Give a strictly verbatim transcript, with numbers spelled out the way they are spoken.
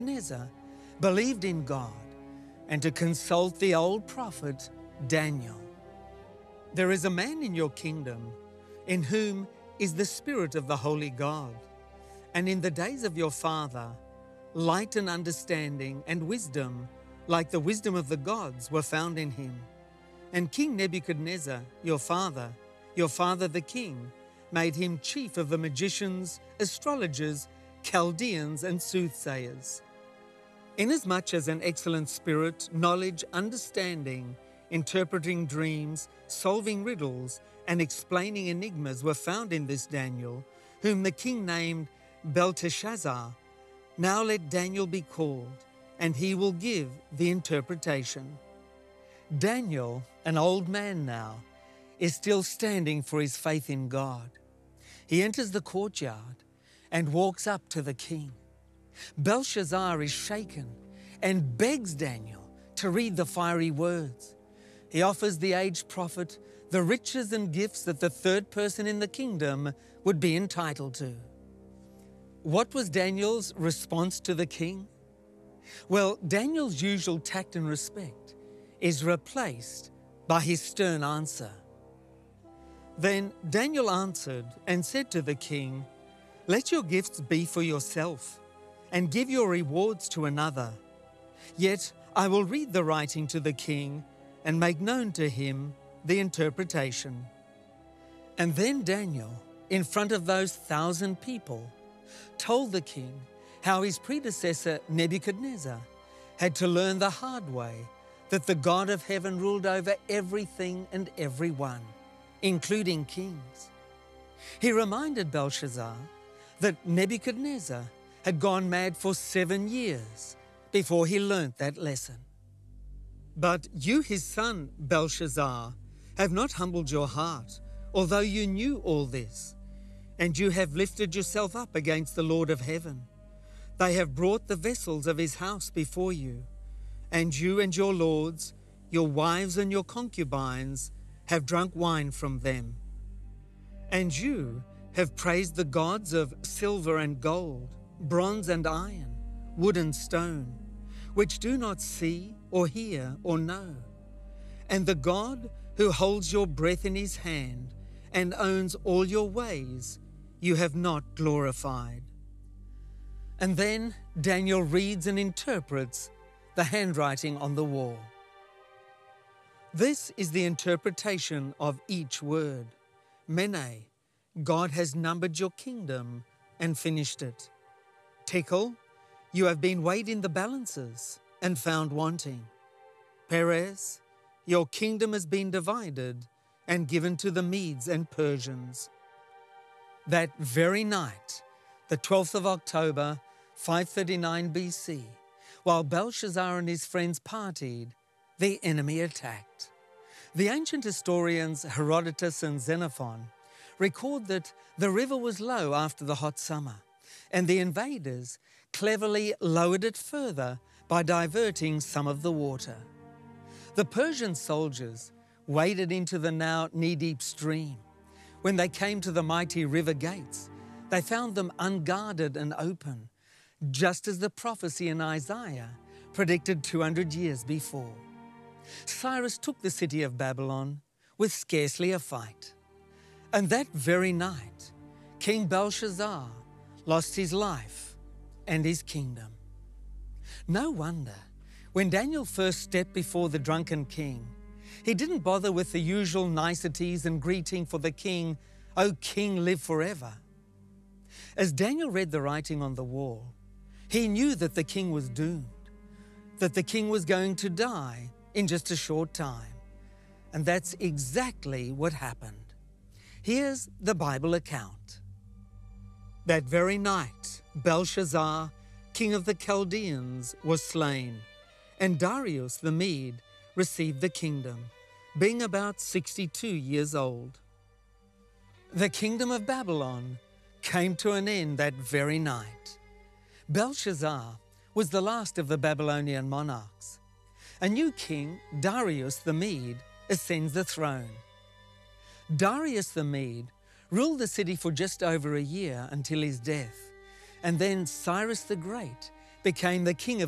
Nebuchadnezzar believed in God and to consult the old prophet Daniel. There is a man in your kingdom in whom is the Spirit of the Holy God, and in the days of your father, light and understanding and wisdom, like the wisdom of the gods, were found in him. And King Nebuchadnezzar, your father, your father the king, made him chief of the magicians, astrologers, Chaldeans, and soothsayers. Inasmuch as an excellent spirit, knowledge, understanding, interpreting dreams, solving riddles, and explaining enigmas were found in this Daniel, whom the king named Belteshazzar, now let Daniel be called, and he will give the interpretation. Daniel, an old man now, is still standing for his faith in God. He enters the courtyard and walks up to the king. Belshazzar is shaken and begs Daniel to read the fiery words. He offers the aged prophet the riches and gifts that the third person in the kingdom would be entitled to. What was Daniel's response to the king? Well, Daniel's usual tact and respect is replaced by his stern answer. Then Daniel answered and said to the king, "Let your gifts be for yourself, and give your rewards to another. Yet I will read the writing to the king and make known to him the interpretation." And then Daniel, in front of those thousand people, told the king how his predecessor Nebuchadnezzar had to learn the hard way that the God of heaven ruled over everything and everyone, including kings. He reminded Belshazzar that Nebuchadnezzar had gone mad for seven years before he learnt that lesson. "But you, his son, Belshazzar, have not humbled your heart, although you knew all this, and you have lifted yourself up against the Lord of heaven. They have brought the vessels of his house before you, and you and your lords, your wives and your concubines, have drunk wine from them. And you have praised the gods of silver and gold, bronze and iron, wood and stone, which do not see or hear or know. And the God who holds your breath in his hand and owns all your ways, you have not glorified." And then Daniel reads and interprets the handwriting on the wall. This is the interpretation of each word. Mene, God has numbered your kingdom and finished it. Tekel, you have been weighed in the balances and found wanting. Perez, your kingdom has been divided and given to the Medes and Persians. That very night, the twelfth of October, five thirty-nine B C, while Belshazzar and his friends partied, the enemy attacked. The ancient historians Herodotus and Xenophon record that the river was low after the hot summer, and the invaders cleverly lowered it further by diverting some of the water. The Persian soldiers waded into the now knee-deep stream. When they came to the mighty river gates, they found them unguarded and open, just as the prophecy in Isaiah predicted two hundred years before. Cyrus took the city of Babylon with scarcely a fight. And that very night, King Belshazzar lost his life and his kingdom. No wonder, when Daniel first stepped before the drunken king, he didn't bother with the usual niceties and greeting for the king, "O king, live forever." As Daniel read the writing on the wall, he knew that the king was doomed, that the king was going to die in just a short time. And that's exactly what happened. Here's the Bible account. That very night, Belshazzar, king of the Chaldeans, was slain, and Darius the Mede received the kingdom, being about sixty-two years old. The kingdom of Babylon came to an end that very night. Belshazzar was the last of the Babylonian monarchs. A new king, Darius the Mede, ascends the throne. Darius the Mede ruled the city for just over a year until his death, and then Cyrus the Great became the king of